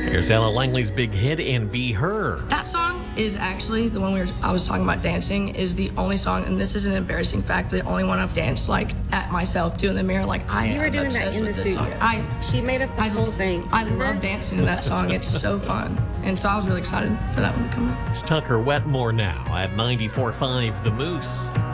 Here's Ella Langley's big hit and Be Her. That song is actually the one I was talking about dancing, is the only song, and this is an embarrassing fact, the only one I've danced like at myself, doing the mirror, like You were am doing that obsessed in the with this studio. song. She made up the whole thing. I love dancing to that song. It's so fun. And so I was really excited for that one to come out. It's Tucker Wetmore now at 94.5 The Moose.